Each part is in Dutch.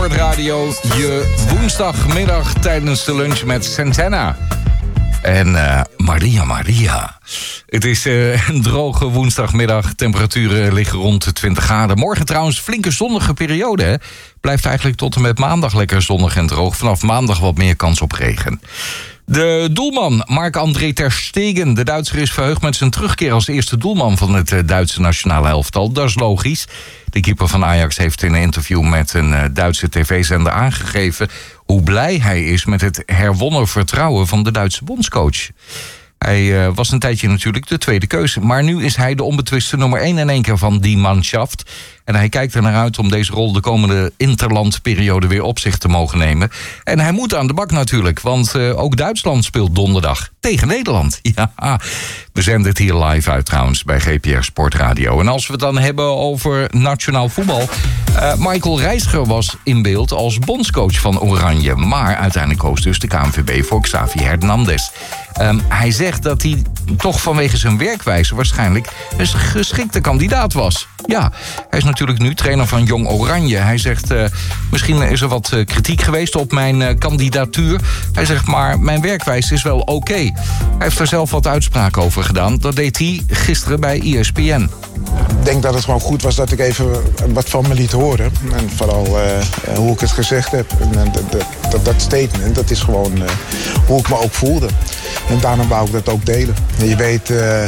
Radio, je woensdagmiddag tijdens de lunch met Santana. En Maria. Het is een droge woensdagmiddag. Temperaturen liggen rond de 20 graden. Morgen trouwens flinke zonnige periode. Hè? Blijft eigenlijk tot en met maandag lekker zonnig en droog. Vanaf maandag wat meer kans op regen. De doelman Marc-André ter Stegen. De Duitser is verheugd met zijn terugkeer als eerste doelman van het Duitse nationale elftal. Dat is logisch. De keeper van Ajax heeft in een interview met een Duitse tv-zender aangegeven hoe blij hij is met het herwonnen vertrouwen van de Duitse bondscoach. Hij was een tijdje natuurlijk de tweede keuze. Maar nu is hij de onbetwiste nummer 1 in één keer van die Mannschaft. En hij kijkt er naar uit om deze rol de komende interlandperiode weer op zich te mogen nemen. En hij moet aan de bak natuurlijk, want ook Duitsland speelt donderdag tegen Nederland. Ja, we zenden het hier live uit trouwens bij GPR Sportradio. En als we het dan hebben over nationaal voetbal. Michael Reiziger was in beeld als bondscoach van Oranje. Maar uiteindelijk koos dus de KNVB voor Xavi Hernandez. Hij zegt dat hij toch vanwege zijn werkwijze waarschijnlijk een geschikte kandidaat was. Ja, hij is natuurlijk nu trainer van Jong Oranje. Hij zegt, misschien is er wat kritiek geweest op mijn kandidatuur. Hij zegt, maar mijn werkwijze is wel oké. Hij heeft er zelf wat uitspraken over gedaan. Dat deed hij gisteren bij ESPN. Ik denk dat het gewoon goed was dat ik even wat van me liet horen. En vooral hoe ik het gezegd heb. En dat statement, dat is gewoon hoe ik me ook voelde. En daarom wou ik dat ook delen. En je weet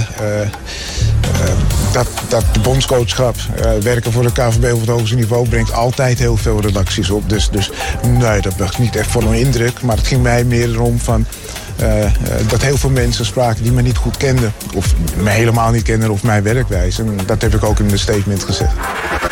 dat de bondscoachschap, werken voor de KNVB op het hoogste niveau, brengt altijd heel veel redacties op. Dus nee, dat was niet echt voor een indruk. Maar het ging mij meer erom van dat heel veel mensen spraken die me niet goed kenden. Of me helemaal niet kenden of mijn werkwijze. En dat heb ik ook in de statement gezegd.